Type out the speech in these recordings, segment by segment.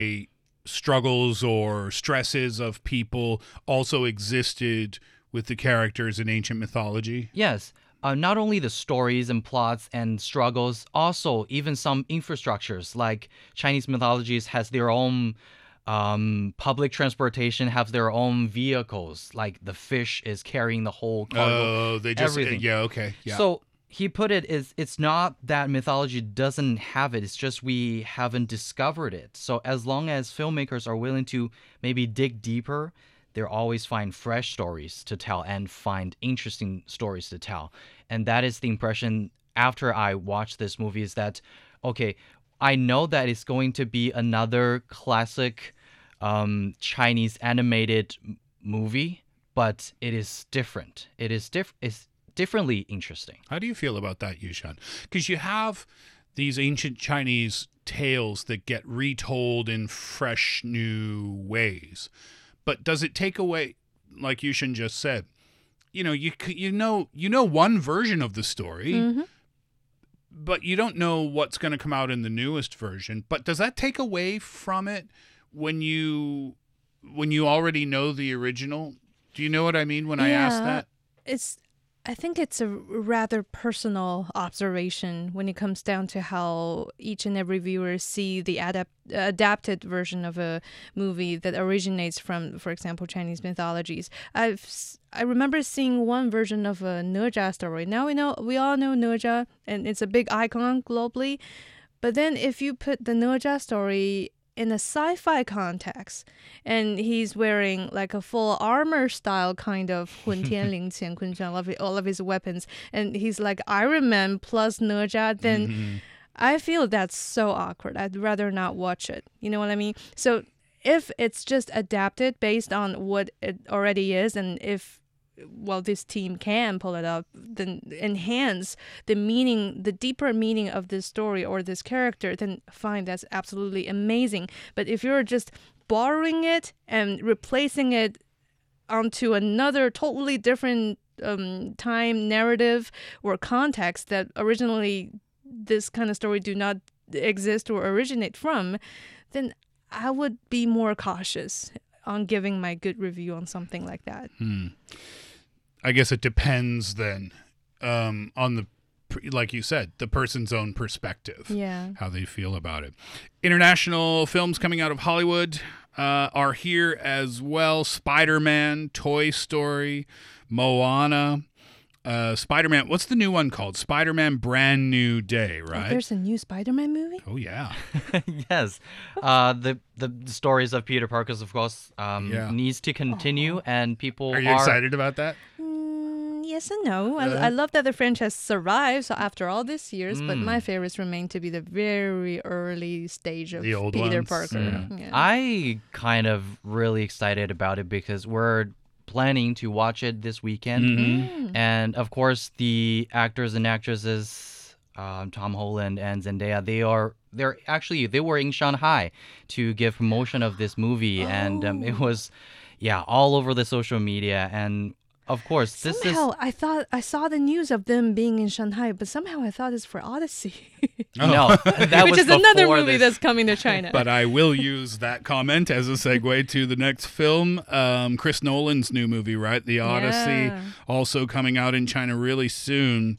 struggles or stresses of people also existed with the characters in ancient mythology? Yes. Not only the stories and plots and struggles, also even some infrastructures like Chinese mythologies has their own public transportation, have their own vehicles. Like the fish is carrying the whole cargo. Oh, they just everything. Yeah, okay. Yeah. So he put it is it's not that mythology doesn't have it. It's just we haven't discovered it. So as long as filmmakers are willing to maybe dig deeper, they'll always find fresh stories to tell and find interesting stories to tell. And that is the impression after I watched this movie is that, okay, I know that it's going to be another classic Chinese animated movie, but it is different. It's differently interesting. How do you feel about that, Yushan? Because you have these ancient Chinese tales that get retold in fresh new ways. But does it take away, like Yushan just said, you know one version of the story, but you don't know what's going to come out in the newest version. But does that take away from it when you already know the original? Do you know what I mean when I ask that? I think it's a rather personal observation when it comes down to how each and every viewer see the adapted version of a movie that originates from, for example, Chinese mythologies. I remember seeing one version of a Ne Zha story. Now we all know Ne Zha, and it's a big icon globally. But then if you put the Ne Zha story in a sci-fi context, and he's wearing like a full armor style kind of 混天绫乾坤圈, all of his weapons, and he's like Iron Man plus Ne Zha, then I feel that's so awkward. I'd rather not watch it. You know what I mean? So if it's just adapted based on what it already is, and if this team can pull it up, then enhance the meaning, the deeper meaning of this story or this character, then fine, that's absolutely amazing. But if you're just borrowing it and replacing it onto another totally different time narrative or context that originally this kind of story do not exist or originate from, then I would be more cautious on giving my good review on something like that. I guess it depends then on the, like you said, the person's own perspective, how they feel about it. International films coming out of Hollywood are here as well. Spider-Man, Toy Story, Moana, Spider-Man. What's the new one called? Spider-Man Brand New Day, right? There's a new Spider-Man movie? Oh, yeah. Yes. The stories of Peter Parker, of course, needs to continue, and people are you excited about that? Yes and no. I love that the franchise survives after all these years, but my favorites remain to be the very early stage of the old Peter ones. Parker. Yeah. I kind of really excited about it because we're planning to watch it this weekend. And of course, the actors and actresses, Tom Holland and Zendaya, they were in Shanghai to give promotion of this movie, and it was all over the social media. And of course, somehow I thought I saw the news of them being in Shanghai, but somehow I thought it's for Odyssey. No, that which was is another movie this. that's coming to China. But I will use that comment as a segue to the next film, Chris Nolan's new movie, right? The Odyssey, also coming out in China really soon.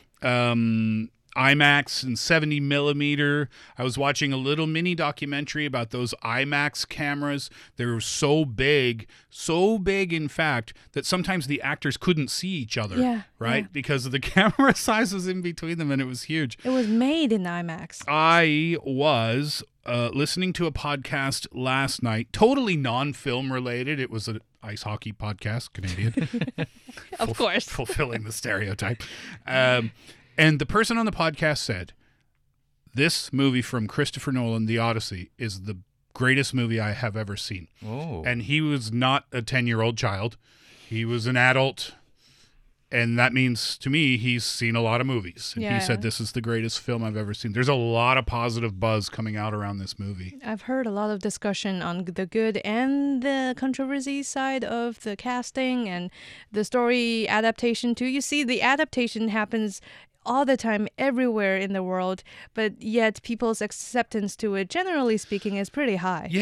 IMAX and 70 millimeter. I was watching a little mini documentary about those IMAX cameras. They were so big in fact, that sometimes the actors couldn't see each other, right? Because of the camera sizes in between them, and it was huge. It was made in IMAX. I was listening to a podcast last night, totally non-film related. It was an ice hockey podcast, Canadian. Of course. Fulfilling the stereotype. And the person on the podcast said, this movie from Christopher Nolan, The Odyssey, is the greatest movie I have ever seen. Oh. And he was not a 10-year-old child. He was an adult. And that means, to me, he's seen a lot of movies. And he said, this is the greatest film I've ever seen. There's a lot of positive buzz coming out around this movie. I've heard a lot of discussion on the good and the controversy side of the casting and the story adaptation, too. You see, the adaptation happens all the time everywhere in the world, but yet people's acceptance to it, generally speaking, is pretty high. Yeah,